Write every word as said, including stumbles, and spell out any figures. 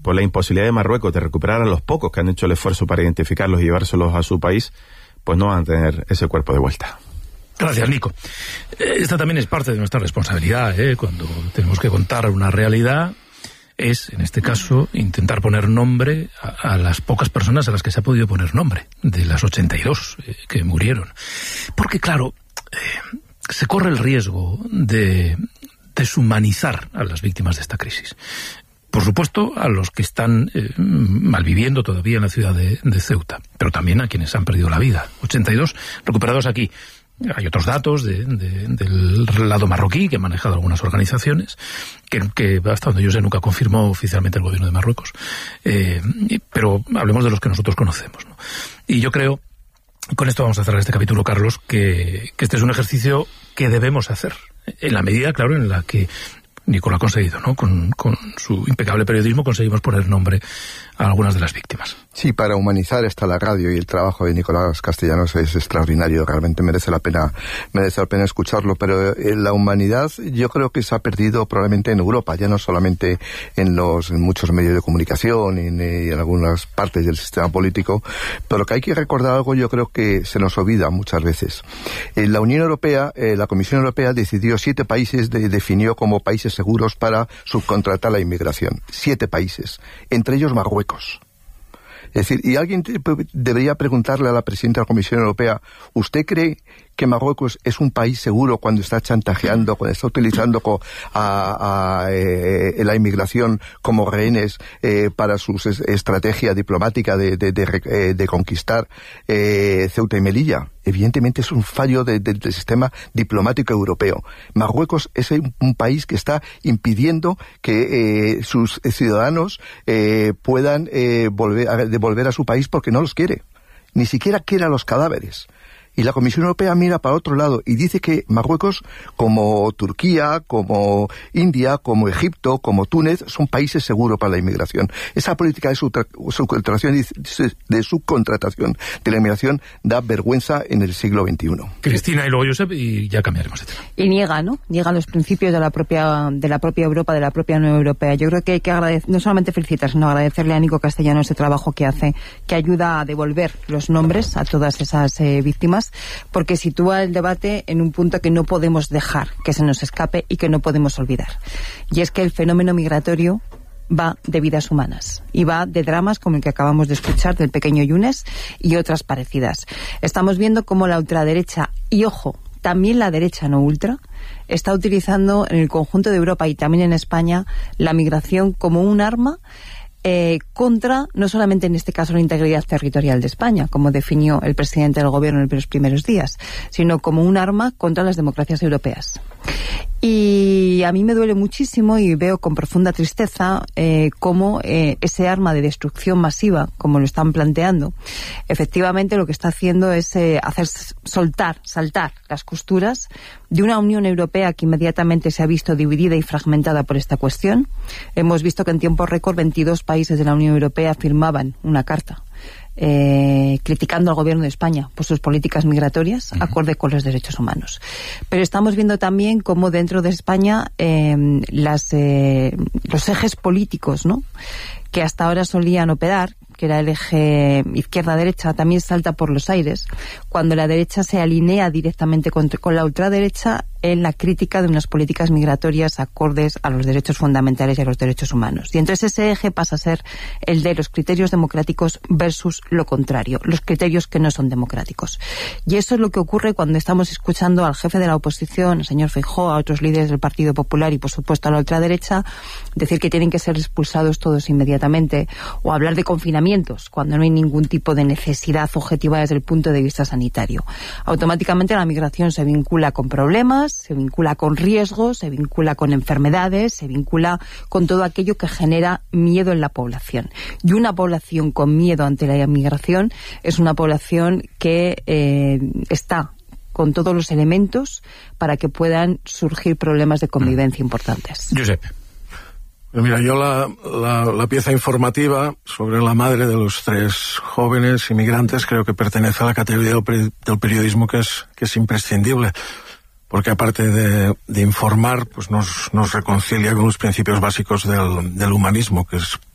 por la imposibilidad de Marruecos de recuperar a los pocos que han hecho el esfuerzo para identificarlos y llevárselos a su país, pues no van a tener ese cuerpo de vuelta. Gracias, Nico. Esta también es parte de nuestra responsabilidad, ¿eh? Cuando tenemos que contar una realidad, es, en este caso, intentar poner nombre a, a las pocas personas a las que se ha podido poner nombre, de las ochenta y dos eh, que murieron. Porque, claro, eh, se corre el riesgo de deshumanizar a las víctimas de esta crisis. Por supuesto, a los que están eh, malviviendo todavía en la ciudad de, de Ceuta, pero también a quienes han perdido la vida. ochenta y dos recuperados aquí. Hay otros datos de, de, del lado marroquí que han manejado algunas organizaciones, que, que hasta donde yo sé nunca confirmó oficialmente el gobierno de Marruecos. Eh, pero hablemos de los que nosotros conocemos, ¿no? Y yo creo, con esto vamos a cerrar este capítulo, Carlos, que, que este es un ejercicio que debemos hacer, en la medida, claro, en la que Nico lo ha conseguido, ¿no? Con, con su impecable periodismo conseguimos poner nombre a algunas de las víctimas. Sí, para humanizar está la radio, y el trabajo de Nicolás Castellanos es extraordinario, realmente merece la pena merece la pena escucharlo, pero la humanidad yo creo que se ha perdido probablemente en Europa, ya no solamente en los en muchos medios de comunicación y en, en algunas partes del sistema político, pero que hay que recordar algo, yo creo que se nos olvida muchas veces. En la Unión Europea, eh, la Comisión Europea decidió siete países, de, definió como países seguros para subcontratar la inmigración. Siete países, entre ellos Marruecos. Es decir, y alguien debería preguntarle a la presidenta de la Comisión Europea, ¿usted cree que Marruecos es un país seguro cuando está chantajeando, cuando está utilizando a, a eh, la inmigración como rehenes eh, para su estrategia diplomática de, de, de, de conquistar eh, Ceuta y Melilla? Evidentemente es un fallo de, de, del sistema diplomático europeo. Marruecos es un, un país que está impidiendo que eh, sus ciudadanos eh, puedan eh, volver, a, devolver a su país porque no los quiere. Ni siquiera quiere a los cadáveres. Y la Comisión Europea mira para otro lado y dice que Marruecos, como Turquía, como India, como Egipto, como Túnez, son países seguros para la inmigración. Esa política de subcontratación, de subcontratación de la inmigración da vergüenza en el siglo veintiuno. Cristina y luego Josep, y ya cambiaremos de tema. Y niega, ¿no? Niega los principios de la propia de la propia Europa, de la propia Unión Europea. Yo creo que hay que agradecer, no solamente felicitar, sino agradecerle a Nico Castellanos ese trabajo que hace, que ayuda a devolver los nombres a todas esas eh, víctimas, porque sitúa el debate en un punto que no podemos dejar que se nos escape y que no podemos olvidar. Y es que el fenómeno migratorio va de vidas humanas y va de dramas como el que acabamos de escuchar del pequeño Yunes y otras parecidas. Estamos viendo cómo la ultraderecha, y ojo, también la derecha no ultra, está utilizando en el conjunto de Europa y también en España la migración como un arma Eh, contra, no solamente en este caso, la integridad territorial de España, como definió el presidente del gobierno en los primeros días, sino como un arma contra las democracias europeas. Y a mí me duele muchísimo y veo con profunda tristeza eh, cómo eh, ese arma de destrucción masiva, como lo están planteando, efectivamente lo que está haciendo es eh, hacer soltar, saltar las costuras de una Unión Europea que inmediatamente se ha visto dividida y fragmentada por esta cuestión. Hemos visto que en tiempo récord veintidós países de la Unión Europea firmaban una carta Eh, criticando al gobierno de España por sus políticas migratorias, uh-huh. acorde con los derechos humanos. Pero estamos viendo también cómo dentro de España eh, las, eh, los ejes políticos, ¿no?, que hasta ahora solían operar, que era el eje izquierda-derecha, también salta por los aires, cuando la derecha se alinea directamente con, con la ultraderecha en la crítica de unas políticas migratorias acordes a los derechos fundamentales y a los derechos humanos. Y entonces ese eje pasa a ser el de los criterios democráticos versus lo contrario, los criterios que no son democráticos. Y eso es lo que ocurre cuando estamos escuchando al jefe de la oposición, el señor Feijóo, a otros líderes del Partido Popular y, por supuesto, a la ultraderecha, decir que tienen que ser expulsados todos inmediatamente, o hablar de confinamientos cuando no hay ningún tipo de necesidad objetiva desde el punto de vista sanitario. Automáticamente la migración se vincula con problemas, se vincula con riesgos, se vincula con enfermedades, se vincula con todo aquello que genera miedo en la población. Y una población con miedo ante la inmigración es una población que eh, está con todos los elementos para que puedan surgir problemas de convivencia importantes. Josep. Mira, yo la, la, la pieza informativa sobre la madre de los tres jóvenes inmigrantes creo que pertenece a la categoría del periodismo que es, que es imprescindible, porque aparte de, de informar, pues nos, nos reconcilia con los principios básicos del, del humanismo, que es